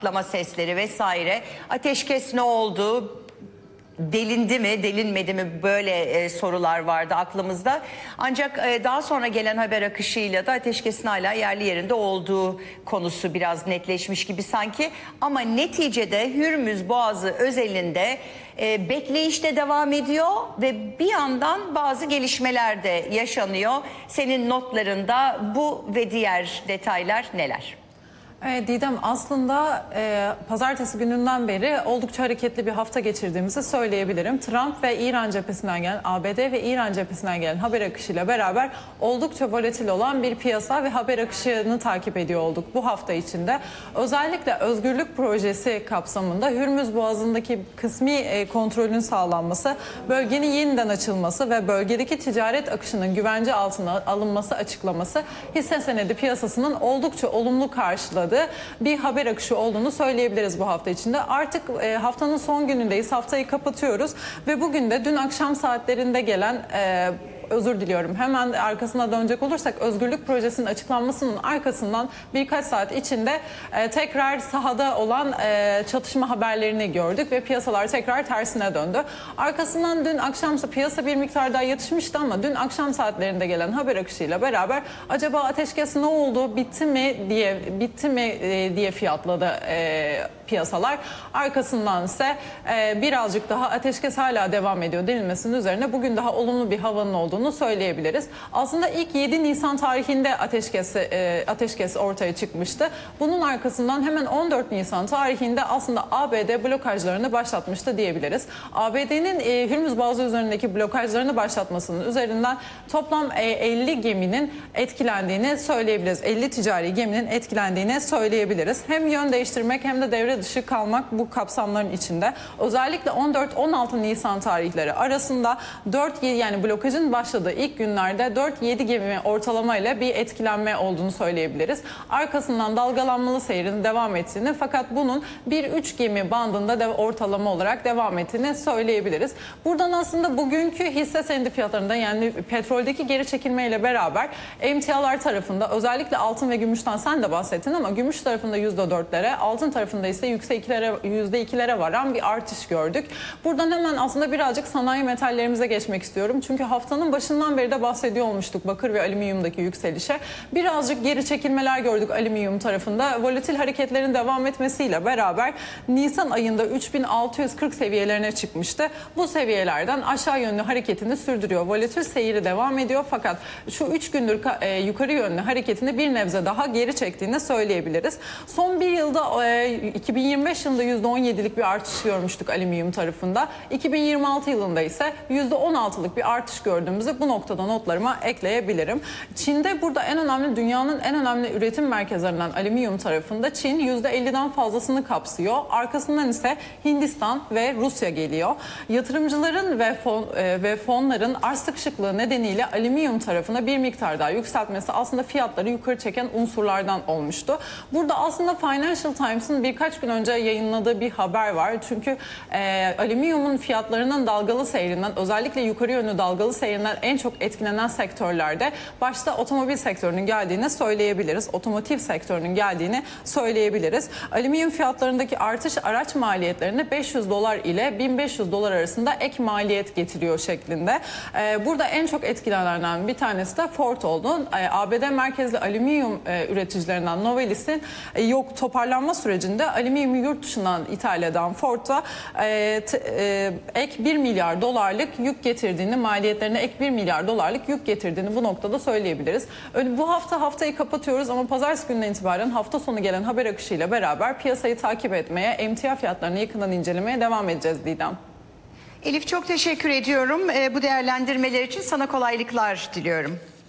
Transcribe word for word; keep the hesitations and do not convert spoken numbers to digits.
patlama sesleri vesaire. Ateşkes ne oldu? Delindi mi, delinmedi mi, böyle e, sorular vardı aklımızda. Ancak e, daha sonra gelen haber akışıyla da ateşkesin hala yerli yerinde olduğu konusu biraz netleşmiş gibi sanki. Ama neticede Hürmüz Boğazı özelinde e, bekleyiş de devam ediyor ve bir yandan bazı gelişmeler de yaşanıyor. Senin notlarında bu ve diğer detaylar neler? Evet, Didem, aslında e, pazartesi gününden beri oldukça hareketli bir hafta geçirdiğimizi söyleyebilirim. Trump ve İran cephesinden gelen, A B D ve İran cephesinden gelen haber akışıyla beraber oldukça volatil olan bir piyasa ve haber akışını takip ediyor olduk bu hafta içinde. Özellikle Özgürlük Projesi kapsamında Hürmüz Boğazı'ndaki kısmi e, kontrolün sağlanması, bölgenin yeniden açılması ve bölgedeki ticaret akışının güvence altına alınması açıklaması hisse senedi piyasasının oldukça olumlu karşıladığı bir haber akışı olduğunu söyleyebiliriz bu hafta içinde. Artık e, haftanın son günündeyiz. Haftayı kapatıyoruz ve bugün de dün akşam saatlerinde gelen e, özür diliyorum. Hemen arkasına dönecek olursak Özgürlük Projesi'nin açıklanmasının arkasından birkaç saat içinde e, tekrar sahada olan e, çatışma haberlerini gördük ve piyasalar tekrar tersine döndü. Arkasından dün akşam piyasa bir miktar daha yatışmıştı ama dün akşam saatlerinde gelen haber akışıyla beraber acaba ateşkes ne oldu, bitti mi diye bitti mi e, diye fiyatladı e, piyasalar. Arkasından ise e, birazcık daha ateşkes hala devam ediyor denilmesinin üzerine bugün daha olumlu bir havanın olduğunu söyleyebiliriz. Aslında ilk yedi Nisan tarihinde ateşkes, e, ateşkes ortaya çıkmıştı. Bunun arkasından hemen on dört Nisan tarihinde aslında A B D blokajlarını başlatmıştı diyebiliriz. A B D'nin e, Hürmüz Boğazı üzerindeki blokajlarını başlatmasının üzerinden toplam e, elli geminin etkilendiğini söyleyebiliriz. elli ticari geminin etkilendiğini söyleyebiliriz. Hem yön değiştirmek hem de devre dışı kalmak bu kapsamların içinde. Özellikle on dört on altı Nisan tarihleri arasında dört yani blokajın başladığı ilk günlerde dört yedi gemi ortalamayla bir etkilenme olduğunu söyleyebiliriz. Arkasından dalgalanmalı seyrin devam ettiğini fakat bunun bir üç gemi bandında da ortalama olarak devam ettiğini söyleyebiliriz. Buradan aslında bugünkü hisse senedi fiyatlarında yani petroldeki geri çekilmeyle beraber emtialar tarafında özellikle altın ve gümüşten sen de bahsettin ama gümüş tarafında yüzde dörtlere, altın tarafında ise yüksek ikilere, yüzde ikilere varan bir artış gördük. Buradan hemen aslında birazcık sanayi metallerimize geçmek istiyorum. Çünkü haftanın başından beri de bahsediyor olmuştuk bakır ve alüminyumdaki yükselişe. Birazcık geri çekilmeler gördük alüminyum tarafında. Volatil hareketlerin devam etmesiyle beraber Nisan ayında üç bin altı yüz kırk seviyelerine çıkmıştı. Bu seviyelerden aşağı yönlü hareketini sürdürüyor. Volatil seyri devam ediyor fakat şu üç gündür e, yukarı yönlü hareketini bir nebze daha geri çektiğini söyleyebiliriz. Son bir yılda e, iki bin yirmi beş yılında yüzde on yedilik bir artış görmüştük alüminyum tarafında. iki bin yirmi altı yılında ise yüzde on altılık bir artış gördüğümüzü bu noktada notlarıma ekleyebilirim. Çin'de burada en önemli, dünyanın en önemli üretim merkezlerinden alüminyum tarafında Çin yüzde elliden fazlasını kapsıyor. Arkasından ise Hindistan ve Rusya geliyor. Yatırımcıların ve fon, e, ve fonların arz sıkışıklığı nedeniyle alüminyum tarafına bir miktar daha yükseltmesi aslında fiyatları yukarı çeken unsurlardan olmuştu. Burada aslında Financial Times'ın birkaç gün önce yayınladığı bir haber var. Çünkü e, alüminyumun fiyatlarının dalgalı seyrinden, özellikle yukarı yönlü dalgalı seyrinden en çok etkilenen sektörlerde başta otomobil sektörünün geldiğini söyleyebiliriz. Otomotiv sektörünün geldiğini söyleyebiliriz. Alüminyum fiyatlarındaki artış araç maliyetlerine beş yüz dolar ile bin beş yüz dolar arasında ek maliyet getiriyor şeklinde. Ee, burada en çok etkilenenlerden bir tanesi de Ford oldu. Ee, A B D merkezli alüminyum e, üreticilerinden Novelis'in e, yok toparlanma sürecinde alüminyum yurt dışından ithal eden Ford'a e, e, ek bir milyar dolarlık yük getirdiğini, maliyetlerine ek bir milyar dolarlık yük getirdiğini bu noktada söyleyebiliriz. Bu hafta haftayı kapatıyoruz ama pazartesi gününden itibaren hafta sonu gelen haber akışıyla beraber piyasayı takip etmeye, emtia fiyatlarını yakından incelemeye devam edeceğiz Didem. Elif, çok teşekkür ediyorum. Bu değerlendirmeler için sana kolaylıklar diliyorum.